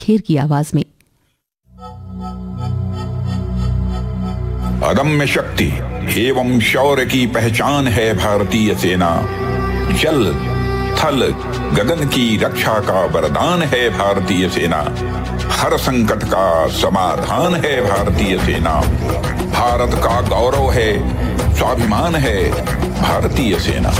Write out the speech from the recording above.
खेर की आवाज में। अदम्य शक्ति एवं शौर्य की पहचान है भारतीय सेना। जल थल गगन की रक्षा का वरदान है भारतीय सेना। हर संकट का समाधान है भारतीय सेना। भारत का गौरव है, स्वाभिमान है भारतीय सेना।